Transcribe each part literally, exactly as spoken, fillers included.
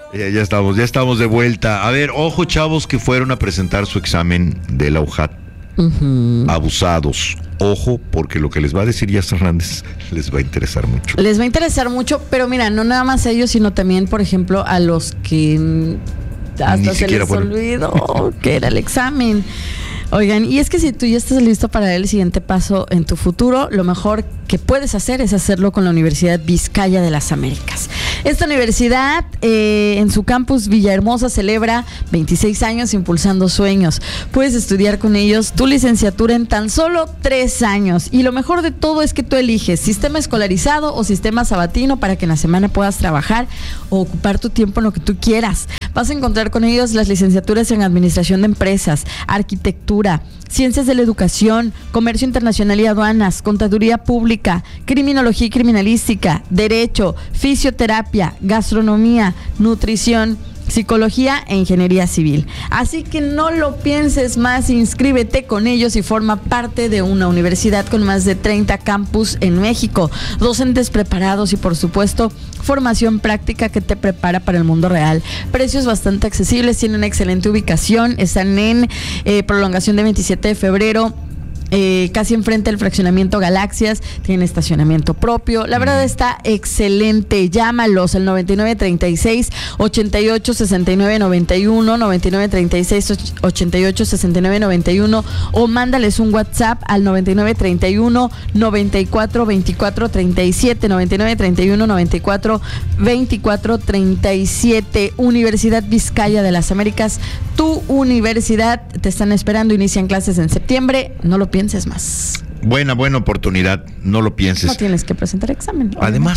Ya, ya estamos, ya estamos de vuelta. A ver, ojo, chavos que fueron a presentar su examen de la U J A T. Uh-huh. Abusados. Ojo, porque lo que les va a decir Yas Hernández les va a interesar mucho. Les va a interesar mucho, pero mira, no nada más a ellos, sino también, por ejemplo, a los que hasta Ni se les fueron. olvidó que era el examen. Oigan, y es que si tú ya estás listo para el siguiente paso en tu futuro, lo mejor que puedes hacer es hacerlo con la Universidad Vizcaya de las Américas. Esta universidad, eh, en su campus Villahermosa, celebra veintiséis años impulsando sueños. Puedes estudiar con ellos tu licenciatura en tan solo tres años. Y lo mejor de todo es que tú eliges sistema escolarizado o sistema sabatino para que en la semana puedas trabajar o ocupar tu tiempo en lo que tú quieras. Vas a encontrar con ellos las licenciaturas en Administración de Empresas, Arquitectura, Ciencias de la Educación, Comercio Internacional y Aduanas, Contaduría Pública, Criminología y Criminalística, Derecho, Fisioterapia, Gastronomía, Nutrición, Psicología e Ingeniería Civil. Así que no lo pienses más, inscríbete con ellos y forma parte de una universidad con más de treinta campus en México, docentes preparados y por supuesto formación práctica que te prepara para el mundo real. Precios bastante accesibles, tienen excelente ubicación, están en eh, prolongación de veintisiete de febrero. Eh, casi enfrente del fraccionamiento Galaxias, tiene estacionamiento propio, la verdad está excelente. Llámalos al noventa y nueve treinta y seis ochenta y ocho sesenta y nueve noventa y uno, noventa y nueve treinta y seis ochenta y ocho sesenta y nueve noventa y uno, o mándales un WhatsApp al noventa y nueve treinta y uno noventa y cuatro veinticuatro treinta y siete, noventa y nueve treinta y uno noventa y cuatro veinticuatro treinta y siete. Universidad Vizcaya de las Américas, tu universidad, te están esperando, inician clases en septiembre, no lo pienses más. Buena, buena oportunidad, no lo pienses. No tienes que presentar examen. Además,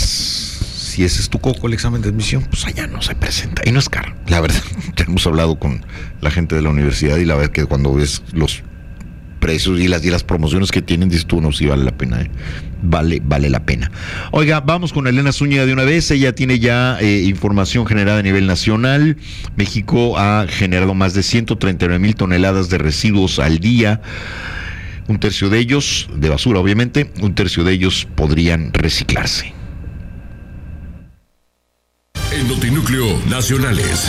si ese es tu coco, el examen de admisión, pues allá no se presenta y no es caro. La verdad, ya hemos hablado con la gente de la universidad y la verdad que cuando ves los precios y las, y las promociones que tienen, dices tú, no, sí vale la pena, ¿eh? Vale, vale la pena. Oiga, vamos con Elena Zúñiga de una vez. Ella tiene ya eh, información generada a nivel nacional. México ha generado más de ciento treinta y nueve mil toneladas de residuos al día. Un tercio de ellos, de basura obviamente, un tercio de ellos podrían reciclarse. En Notinúcleo Nacionales.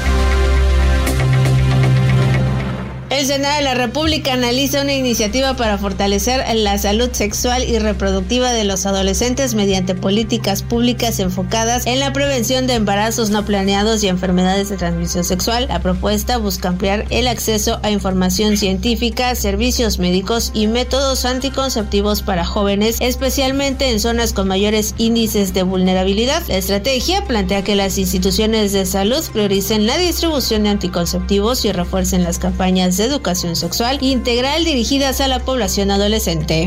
El Senado de la República analiza una iniciativa para fortalecer la salud sexual y reproductiva de los adolescentes mediante políticas públicas enfocadas en la prevención de embarazos no planeados y enfermedades de transmisión sexual. La propuesta busca ampliar el acceso a información científica, servicios médicos y métodos anticonceptivos para jóvenes, especialmente en zonas con mayores índices de vulnerabilidad. La estrategia plantea que las instituciones de salud prioricen la distribución de anticonceptivos y refuercen las campañas de educación sexual integral dirigidas a la población adolescente.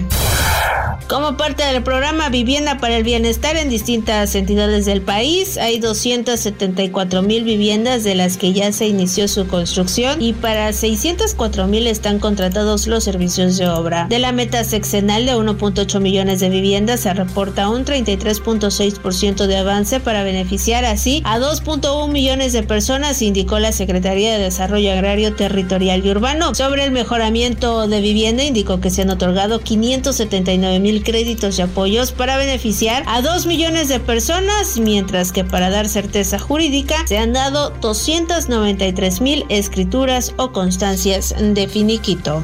Como parte del programa Vivienda para el Bienestar en distintas entidades del país, hay doscientas setenta y cuatro mil viviendas de las que ya se inició su construcción y para seiscientos cuatro mil están contratados los servicios de obra. De la meta sexenal de uno punto ocho millones de viviendas se reporta un treinta y tres punto seis por ciento de avance para beneficiar así a dos punto uno millones de personas, indicó la Secretaría de Desarrollo Agrario, Territorial y Urbano. Sobre el mejoramiento de vivienda, indicó que se han otorgado quinientos setenta y nueve mil créditos y apoyos para beneficiar a dos millones de personas, mientras que para dar certeza jurídica se han dado doscientas noventa y tres mil escrituras o constancias de finiquito.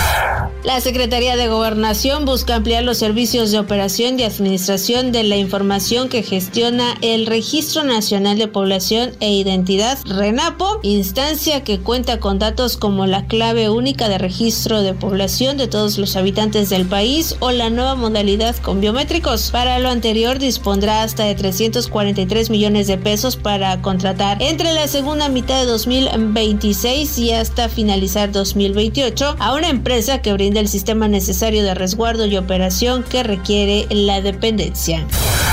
La Secretaría de Gobernación busca ampliar los servicios de operación y administración de la información que gestiona el Registro Nacional de Población e Identidad, RENAPO, instancia que cuenta con datos como la clave única de registro de población de todos los habitantes del país o la nueva modalidad con biométricos. Para lo anterior, dispondrá hasta de trescientos cuarenta y tres millones de pesos para contratar entre la segunda mitad de dos mil veintiséis y hasta finalizar dos mil veintiocho a una empresa que brinda el sistema necesario de resguardo y operación que requiere la dependencia.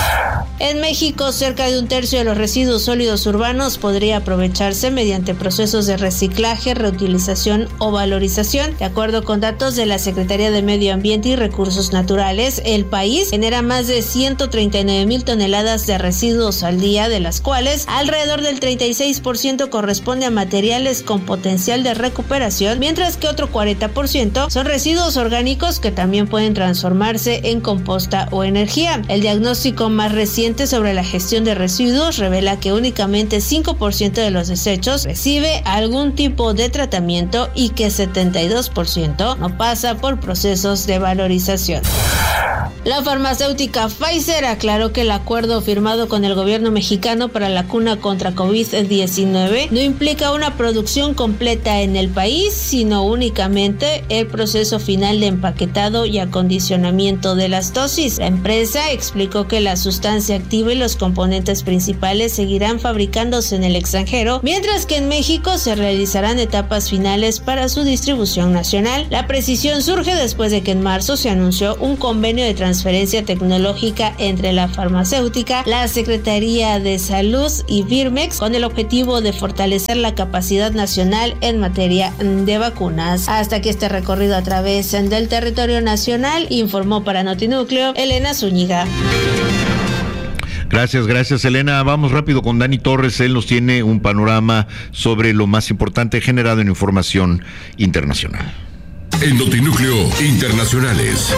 En México, cerca de un tercio de los residuos sólidos urbanos podría aprovecharse mediante procesos de reciclaje, reutilización o valorización. De acuerdo con datos de la Secretaría de Medio Ambiente y Recursos Naturales, el país genera más de ciento treinta y nueve mil toneladas de residuos al día, de las cuales alrededor del treinta y seis por ciento corresponde a materiales con potencial de recuperación, mientras que otro cuarenta por ciento son residuos orgánicos que también pueden transformarse en composta o energía. El diagnóstico más reciente reciente sobre la gestión de residuos revela que únicamente cinco por ciento de los desechos recibe algún tipo de tratamiento y que setenta y dos por ciento no pasa por procesos de valorización. La farmacéutica Pfizer aclaró que el acuerdo firmado con el gobierno mexicano para la vacuna contra COVID diecinueve no implica una producción completa en el país, sino únicamente el proceso final de empaquetado y acondicionamiento de las dosis. La empresa explicó que la sustancia activa y los componentes principales seguirán fabricándose en el extranjero, mientras que en México se realizarán etapas finales para su distribución nacional. La precisión surge después de que en marzo se anunció un convenio de transferencia tecnológica entre la farmacéutica, la Secretaría de Salud y Birmex con el objetivo de fortalecer la capacidad nacional en materia de vacunas. Hasta aquí este recorrido a través del territorio nacional, informó para Notinúcleo Elena Zúñiga. Gracias, gracias Elena. Vamos rápido con Dani Torres. Él nos tiene un panorama sobre lo más importante generado en información internacional. En Notinúcleo Internacionales.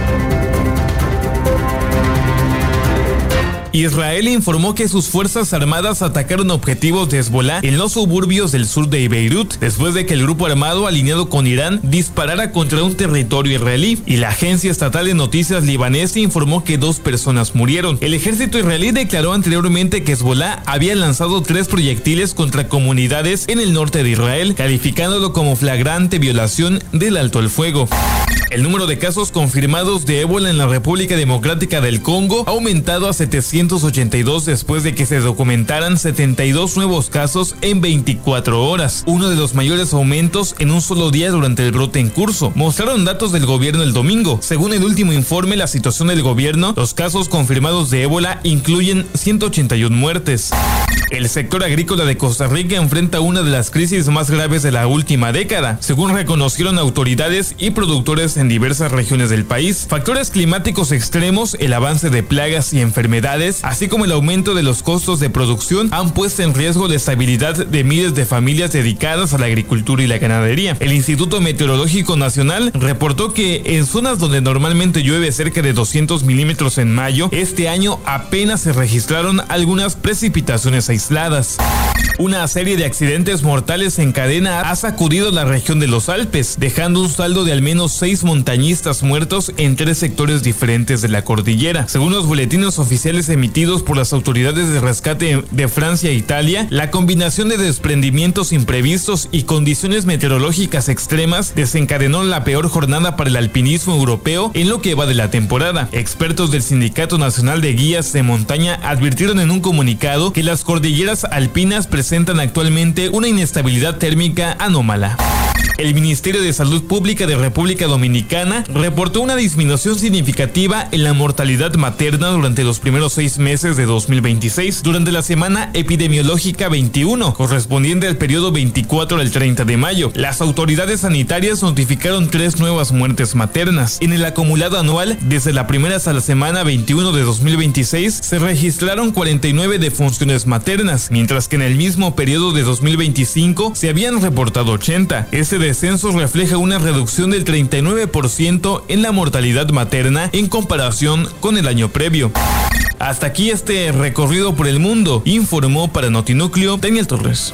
Israel informó que sus fuerzas armadas atacaron objetivos de Hezbolá en los suburbios del sur de Beirut, después de que el grupo armado alineado con Irán disparara contra un territorio israelí, y la agencia estatal de noticias libanesa informó que dos personas murieron. El ejército israelí declaró anteriormente que Hezbolá había lanzado tres proyectiles contra comunidades en el norte de Israel, calificándolo como flagrante violación del alto el fuego. El número de casos confirmados de ébola en la República Democrática del Congo ha aumentado a setecientos ochenta y dos después de que se documentaran setenta y dos nuevos casos en veinticuatro horas, uno de los mayores aumentos en un solo día durante el brote en curso, mostraron datos del gobierno el domingo. Según el último informe, la situación del gobierno, los casos confirmados de ébola incluyen ciento ochenta y una muertes. El sector agrícola de Costa Rica enfrenta una de las crisis más graves de la última década, según reconocieron autoridades y productores en diversas regiones del país. Factores climáticos extremos, el avance de plagas y enfermedades, así como el aumento de los costos de producción, han puesto en riesgo la estabilidad de miles de familias dedicadas a la agricultura y la ganadería. El Instituto Meteorológico Nacional reportó que en zonas donde normalmente llueve cerca de doscientos milímetros en mayo, este año apenas se registraron algunas precipitaciones aisladas. Una serie de accidentes mortales en cadena ha sacudido la región de los Alpes, dejando un saldo de al menos seis montañistas muertos en tres sectores diferentes de la cordillera. Según los boletines oficiales emitidos por las autoridades de rescate de Francia e Italia, la combinación de desprendimientos imprevistos y condiciones meteorológicas extremas desencadenó la peor jornada para el alpinismo europeo en lo que va de la temporada. Expertos del Sindicato Nacional de Guías de Montaña advirtieron en un comunicado que las cordilleras alpinas presentan actualmente una inestabilidad térmica anómala. El Ministerio de Salud Pública de República Dominicana reportó una disminución significativa en la mortalidad materna durante los primeros seis meses de dos mil veintiséis, durante la semana epidemiológica veintiuno, correspondiente al periodo veinticuatro al treinta de mayo. Las autoridades sanitarias notificaron tres nuevas muertes maternas. En el acumulado anual, desde la primera hasta la semana veintiuno de dos mil veintiséis, se registraron cuarenta y nueve defunciones maternas, mientras que en el mismo periodo de dos mil veinticinco se habían reportado ochenta. Este descenso refleja una reducción del treinta y nueve por ciento en la mortalidad materna en comparación con el año previo. Hasta aquí este recorrido por el mundo, informó para Notinúcleo Daniel Torres.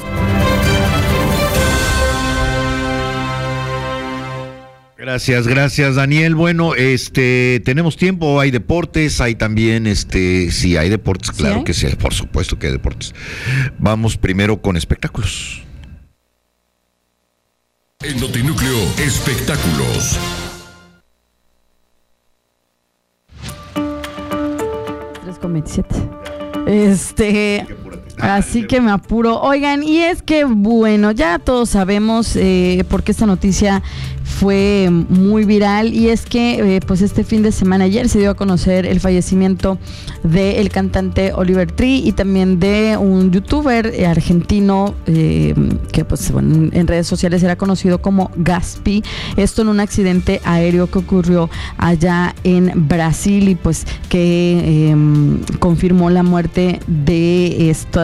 Gracias, gracias Daniel. Bueno, este, tenemos tiempo, hay deportes, hay también, este, sí, hay deportes, claro ¿Sí hay? que sí, por supuesto que hay deportes. Vamos primero con espectáculos. En Notinúcleo, espectáculos. tres con veintisiete. Este... Así que me apuro. Oigan, y es que, bueno, ya todos sabemos eh, por qué esta noticia fue muy viral, y es que eh, pues este fin de semana, ayer, se dio a conocer el fallecimiento del cantante Oliver Tree y también de un youtuber eh, argentino eh, que pues bueno, en redes sociales era conocido como Gaspi. Esto en un accidente aéreo que ocurrió allá en Brasil y pues que eh, confirmó la muerte de esta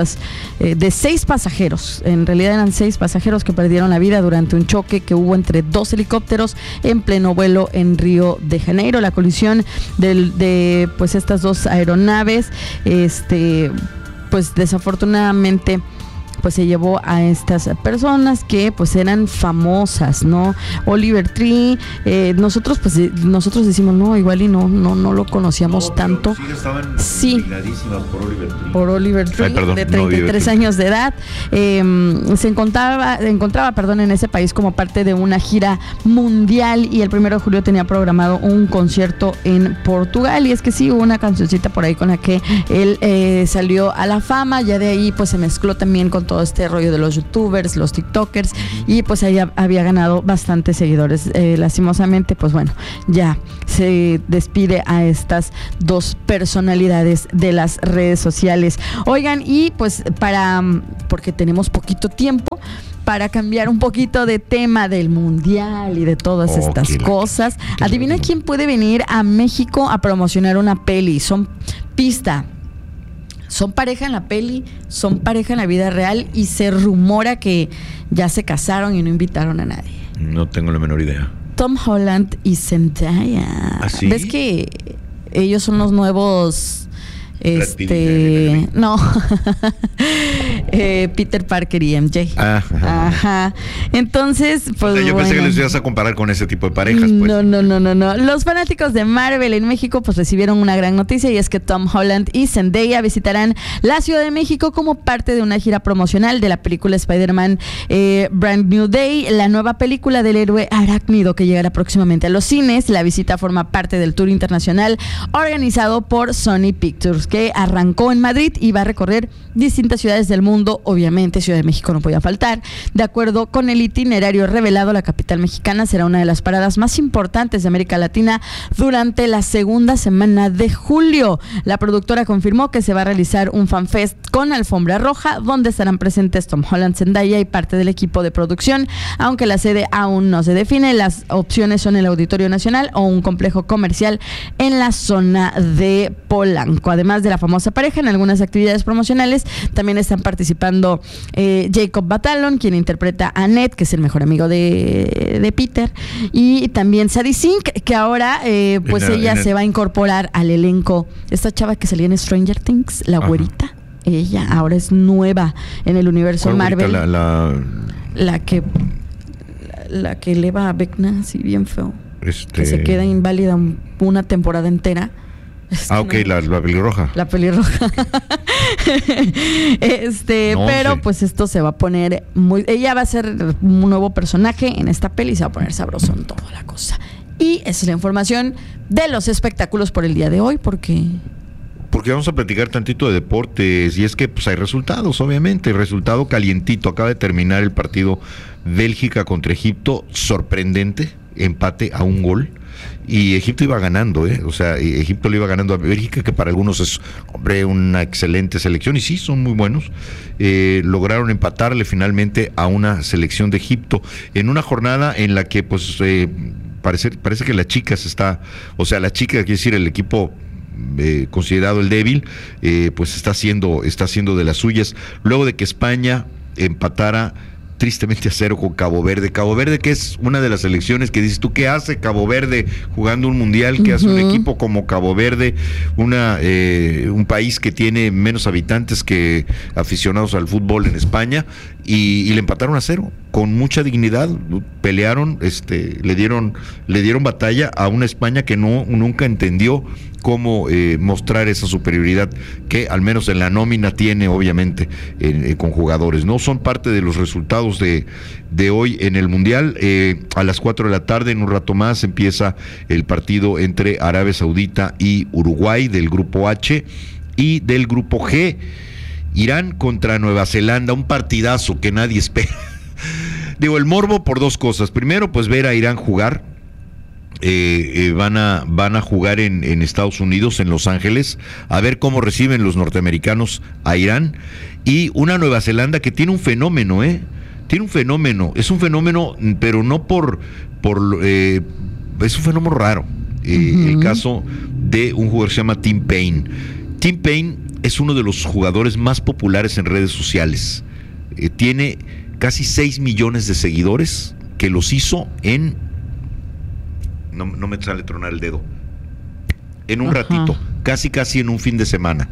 estas, eh, de seis pasajeros. En realidad eran seis pasajeros que perdieron la vida durante un choque que hubo entre dos helicópteros en pleno vuelo en Río de Janeiro. La colisión del, de pues estas dos aeronaves, este, pues desafortunadamente pues se llevó a estas personas que pues eran famosas, ¿no? Oliver Tree, eh, nosotros pues nosotros decimos, no, igual y no no no lo conocíamos no, tanto. Sí, estaban sí, por Oliver Tree. Por Oliver Tree, Ay, perdón, de treinta y tres no, años de edad. Eh, se encontraba, encontraba, perdón, en ese país como parte de una gira mundial y el primero de julio tenía programado un concierto en Portugal. Y es que sí, hubo una cancioncita por ahí con la que él eh, salió a la fama. Ya de ahí pues se mezcló también con todo este rollo de los youtubers, los tiktokers, y pues ahí había ganado bastantes seguidores. Eh, lastimosamente, pues bueno, ya se despide a estas dos personalidades de las redes sociales. Oigan, y pues para, porque tenemos poquito tiempo, para cambiar un poquito de tema del mundial y de todas oh, estas qué cosas, qué adivina quién puede venir a México a promocionar una peli. Son pista. Son pareja en la peli, son pareja en la vida real y se rumora que ya se casaron y no invitaron a nadie. No tengo la menor idea. Tom Holland y Zendaya. ¿Ah, sí? ¿Ves que ellos son los nuevos... Este, no, eh, Peter Parker y M J. Ah, ajá. Ajá. Entonces, pues. O sea, yo bueno, pensé que les ibas a comparar con ese tipo de parejas, pues. No, no, no, no, no. Los fanáticos de Marvel en México, pues recibieron una gran noticia y es que Tom Holland y Zendaya visitarán la Ciudad de México como parte de una gira promocional de la película Spider-Man eh, Brand New Day, la nueva película del héroe arácnido que llegará próximamente a los cines. La visita forma parte del tour internacional organizado por Sony Pictures, que arrancó en Madrid y va a recorrer distintas ciudades del mundo. Obviamente Ciudad de México no podía faltar. De acuerdo con el itinerario revelado, la capital mexicana será una de las paradas más importantes de América Latina durante la segunda semana de julio. La productora confirmó que se va a realizar un fanfest con alfombra roja, donde estarán presentes Tom Holland, Zendaya y parte del equipo de producción, aunque la sede aún no se define. Las opciones son el Auditorio Nacional o un complejo comercial en la zona de Polanco. Además de la famosa pareja, en algunas actividades promocionales también están participando eh, Jacob Batalon, quien interpreta a Ned, que es el mejor amigo de, de Peter, y también Sadie Sink, que ahora eh, pues la, ella se va a incorporar al elenco. Esta chava que salía en Stranger Things, la Ajá. güerita, ella ahora es nueva en el universo Marvel. La, la... la que la, la que eleva a Vecna así bien feo, este... que se queda inválida un, una temporada entera. Ah, ok, no, la, la pelirroja. La pelirroja. este, no, pero sí. Pues esto se va a poner muy... Ella va a ser un nuevo personaje en esta peli y se va a poner sabroso en toda la cosa. Y esa es la información de los espectáculos por el día de hoy, porque... Porque vamos a platicar tantito de deportes, y es que pues hay resultados, obviamente. El resultado calientito, acaba de terminar el partido Bélgica contra Egipto, sorprendente, empate a un gol. Y Egipto iba ganando, ¿eh? O sea, Egipto le iba ganando a Bélgica, que para algunos es, hombre, una excelente selección, y sí, son muy buenos. Eh, lograron empatarle finalmente a una selección de Egipto en una jornada en la que, pues, eh, parece, parece que la chica se está, o sea, la chica, quiere decir, el equipo eh, considerado el débil, eh, pues está haciendo, está haciendo de las suyas, luego de que España empatara tristemente a cero con Cabo Verde. Cabo Verde, que es una de las selecciones que dices tú, ¿qué hace Cabo Verde jugando un mundial? ¿Qué uh-huh. hace un equipo como Cabo Verde? Una eh, un país que tiene menos habitantes que aficionados al fútbol en España, y, y le empataron a cero con mucha dignidad. Pelearon, este, le dieron, le dieron batalla a una España que no nunca entendió cómo eh, mostrar esa superioridad que al menos en la nómina tiene, obviamente, eh, eh, con jugadores. No son parte de los resultados de, de hoy en el Mundial. Eh, a las cuatro de la tarde, en un rato más, empieza el partido entre Arabia Saudita y Uruguay del grupo H, y del grupo G, Irán contra Nueva Zelanda, un partidazo que nadie espera. Digo, el morbo por dos cosas. Primero, pues ver a Irán jugar. Eh, eh, van a van a jugar en, en Estados Unidos, en Los Ángeles, a ver cómo reciben los norteamericanos a Irán, y una Nueva Zelanda que tiene un fenómeno, eh, tiene un fenómeno, es un fenómeno, pero no por por eh, es un fenómeno raro. Eh, uh-huh. El caso de un jugador que se llama Tim Payne. Tim Payne es uno de los jugadores más populares en redes sociales. Eh, tiene casi seis millones de seguidores que los hizo en... No, no me sale tronar el dedo. En un Ajá. ratito, casi casi en un fin de semana.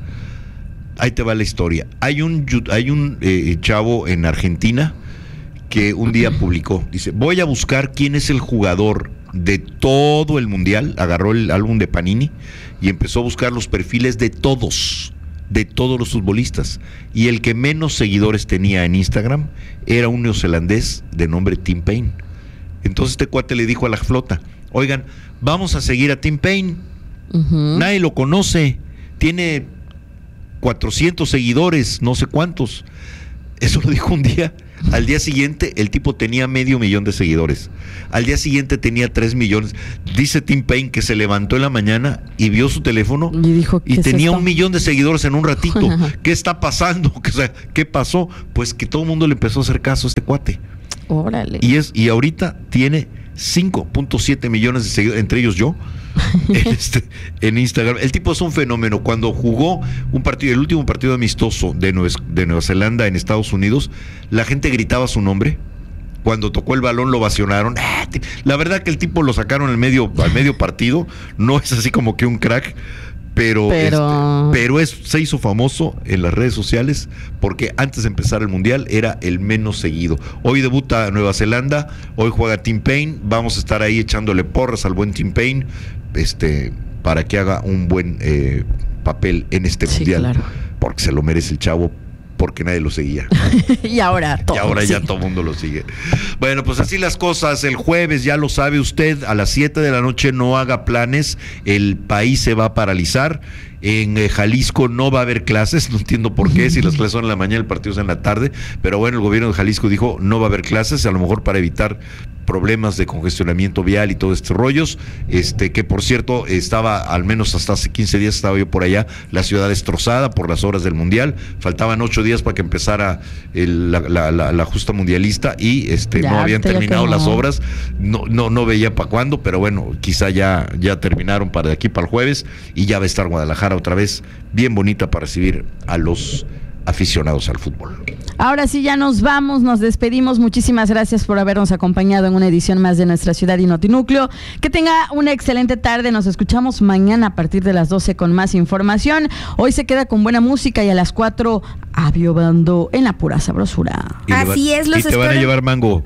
Ahí te va la historia. Hay un, hay un eh, chavo en Argentina que un día publicó, dice, voy a buscar quién es el jugador de todo el mundial. Agarró el álbum de Panini y empezó a buscar los perfiles de todos, de todos los futbolistas. Y el que menos seguidores tenía en Instagram era un neozelandés de nombre Tim Payne. Entonces este cuate le dijo a la flota, oigan, vamos a seguir a Tim Payne. Uh-huh. Nadie lo conoce, tiene cuatrocientos seguidores, no sé cuántos. Eso lo dijo un día. Al día siguiente el tipo tenía medio millón de seguidores. Al día siguiente tenía tres millones. Dice Tim Payne que se levantó en la mañana y vio su teléfono y, dijo, y tenía un millón de seguidores en un ratito. ¿Qué está pasando? O sea, ¿qué pasó? Pues que todo el mundo le empezó a hacer caso a este cuate. Órale. Y es y ahorita tiene cinco punto siete millones de seguidores, entre ellos yo, en, este, en Instagram. El tipo es un fenómeno. Cuando jugó un partido, el último partido amistoso de Nueva, de Nueva Zelanda en Estados Unidos, la gente gritaba su nombre. Cuando tocó el balón lo ovacionaron. La verdad que el tipo lo sacaron al medio, al medio partido. No es así como que un crack, pero, pero... Este, pero es, se hizo famoso en las redes sociales porque antes de empezar el mundial era el menos seguido. Hoy debuta Nueva Zelanda, hoy juega Tim Payne, vamos a estar ahí echándole porras al buen Tim Payne, este, para que haga un buen eh, papel en este sí, mundial, claro. Porque se lo merece el chavo, porque nadie lo seguía. y ahora todo. Y ahora ya todo el mundo lo sigue. Bueno, pues así las cosas. El jueves, ya lo sabe usted, a las siete de la noche no haga planes. El país se va a paralizar. En eh, Jalisco no va a haber clases. No entiendo por qué, si las clases son en la mañana, el partido es en la tarde. Pero bueno, el gobierno de Jalisco dijo no va a haber clases, a lo mejor para evitar problemas de congestionamiento vial y todos estos rollos, este que por cierto estaba, al menos hasta hace quince días estaba yo por allá, la ciudad destrozada por las horas del mundial, faltaban ocho días para que empezara el, la, la, la, la justa mundialista y este ya, no habían terminado no. las obras, no, no, no veía para cuándo, pero bueno, quizá ya, ya terminaron para de aquí para el jueves y ya va a estar Guadalajara otra vez bien bonita para recibir a los aficionados al fútbol. Ahora sí, ya nos vamos, nos despedimos. Muchísimas gracias por habernos acompañado en una edición más de Nuestra Ciudad y Notinúcleo. Que tenga una excelente tarde. Nos escuchamos mañana a partir de las doce con más información. Hoy se queda con buena música y a las cuatro aviobando en la pura sabrosura. Así es, los y te van a llevar mango.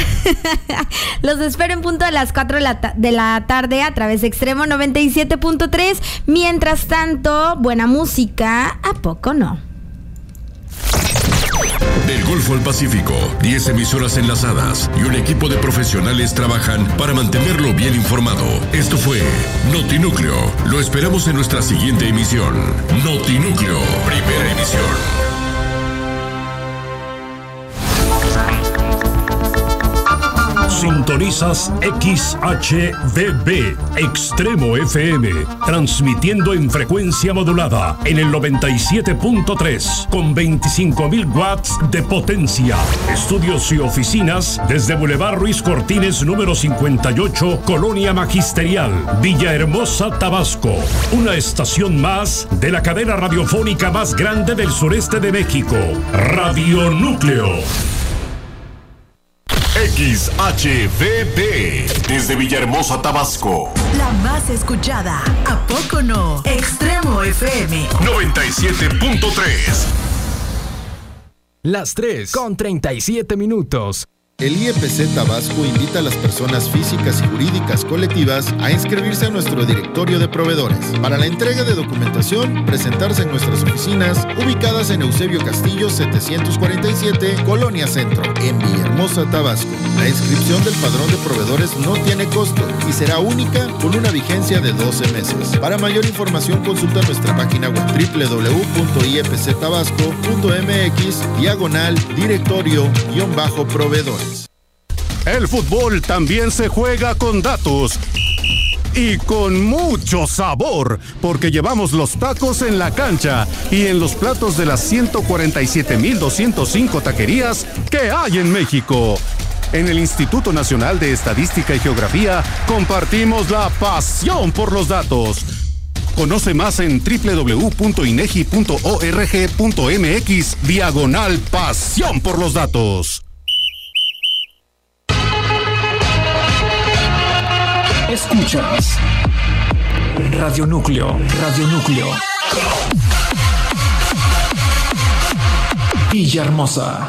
Los espero en punto a las cuatro de la, ta- de la tarde a través de Extremo noventa y siete punto tres. Mientras tanto, buena música, ¿a poco no? Del Golfo al Pacífico, diez emisoras enlazadas y un equipo de profesionales trabajan para mantenerlo bien informado. Esto fue Notinúcleo. Lo esperamos en nuestra siguiente emisión. Notinúcleo, primera emisión. Sintonizas X H D B, Extremo F M, transmitiendo en frecuencia modulada en el noventa y siete punto tres, con veinticinco mil watts de potencia. Estudios y oficinas desde Boulevard Ruiz Cortines, número cincuenta y ocho, Colonia Magisterial, Villahermosa, Tabasco. Una estación más de la cadena radiofónica más grande del sureste de México, Radio Núcleo. X H D B, desde Villahermosa, Tabasco. La más escuchada, ¿a poco no? Extremo F M noventa y siete punto tres. Las tres con treinta y siete minutos. El I E P C Tabasco invita a las personas físicas y jurídicas colectivas a inscribirse a nuestro directorio de proveedores. Para la entrega de documentación, presentarse en nuestras oficinas ubicadas en Eusebio Castillo setecientos cuarenta y siete, Colonia Centro, en Villahermosa, Tabasco. La inscripción del padrón de proveedores no tiene costo y será única con una vigencia de doce meses. Para mayor información, consulta nuestra página web doble u doble u doble u punto i e p c tabasco punto m x diagonal directorio guión bajo proveedores. El fútbol también se juega con datos y con mucho sabor, porque llevamos los tacos en la cancha y en los platos de las ciento cuarenta y siete mil doscientos cinco taquerías que hay en México. En el Instituto Nacional de Estadística y Geografía compartimos la pasión por los datos. Conoce más en doble u doble u doble u punto inegi punto org punto mx diagonal pasión por los datos. Escuchas Radio Núcleo, Radio Núcleo. Villahermosa.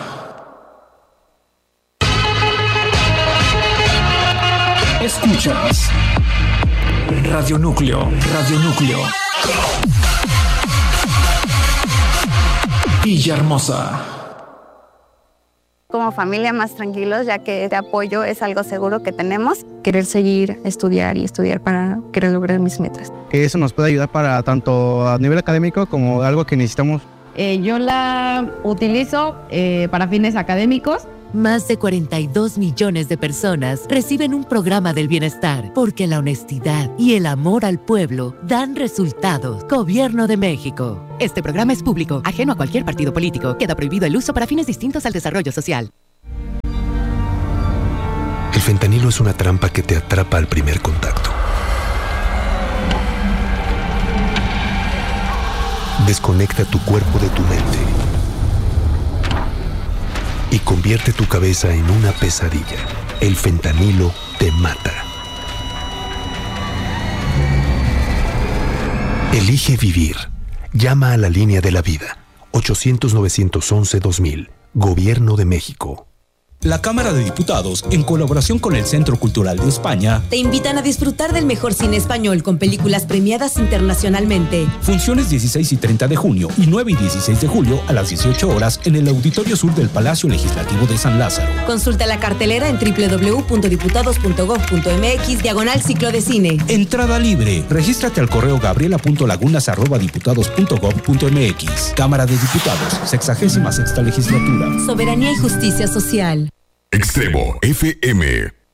Escuchas Radio Núcleo, Radio Núcleo. Villahermosa. Como familia más tranquilos, ya que este apoyo es algo seguro que tenemos. Querer seguir, estudiar y estudiar para querer lograr mis metas. Que eso nos puede ayudar para tanto a nivel académico como algo que necesitamos. Eh, yo la utilizo eh, para fines académicos. Más de cuarenta y dos millones de personas reciben un programa del bienestar porque la honestidad y el amor al pueblo dan resultados. Gobierno de México. Este programa es público, ajeno a cualquier partido político. Queda prohibido el uso para fines distintos al desarrollo social. El fentanilo es una trampa que te atrapa al primer contacto. Desconecta tu cuerpo de tu mente y convierte tu cabeza en una pesadilla. El fentanilo te mata. Elige vivir. Llama a la línea de la vida. ochocientos, novecientos once, dos mil. Gobierno de México. La Cámara de Diputados, en colaboración con el Centro Cultural de España, te invitan a disfrutar del mejor cine español con películas premiadas internacionalmente. Funciones dieciséis y treinta de junio y nueve y dieciséis de julio a las dieciocho horas en el Auditorio Sur del Palacio Legislativo de San Lázaro. Consulta la cartelera en doble u doble u doble u punto diputados punto gob punto mx diagonal ciclo de cine. Entrada libre. Regístrate al correo gabriela punto lagunas arroba diputados punto gob punto mx. Cámara de Diputados, sexagésima sexta legislatura. Soberanía y justicia social. Extremo F M.